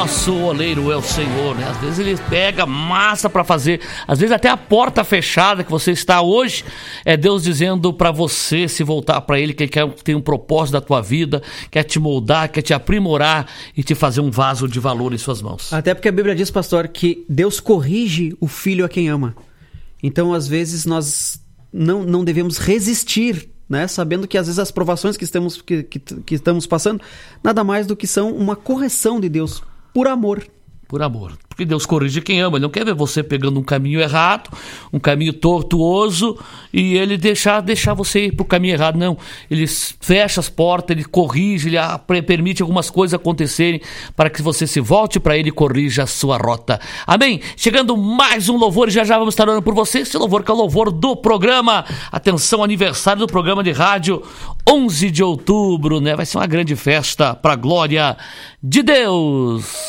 nosso oleiro é o Senhor, né? Às vezes ele pega massa para fazer, às vezes até a porta fechada que você está hoje, é Deus dizendo para você se voltar para Ele, que Ele quer ter um propósito da tua vida, quer te moldar, quer te aprimorar e te fazer um vaso de valor em suas mãos. Até porque a Bíblia diz, pastor, que Deus corrige o filho a quem ama. Então, às vezes, nós não devemos resistir, né? Sabendo que às vezes as provações que estamos passando nada mais do que são uma correção de Deus por amor. Por amor. Porque Deus corrige quem ama. Ele não quer ver você pegando um caminho errado, um caminho tortuoso, e Ele deixar você ir para o caminho errado. Não. Ele fecha as portas, Ele corrige, Ele permite algumas coisas acontecerem para que você se volte para Ele e corrija a sua rota. Amém? Chegando mais um louvor e já vamos estar orando por você. Esse louvor que é o louvor do programa. Atenção, aniversário do programa de rádio, 11 de outubro, né? Vai ser uma grande festa para a glória de Deus.